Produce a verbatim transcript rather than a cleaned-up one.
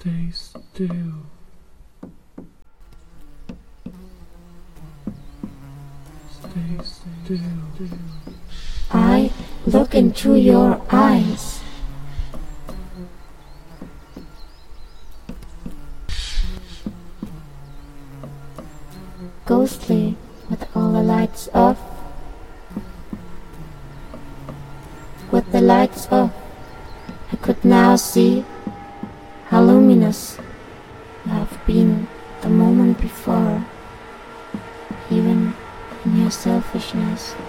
Stay still. Stay still. I look into your eyes. Ghostly, with all the lights off. With the lights off, I could now see how luminous you have been the moment before, even in your selfishness.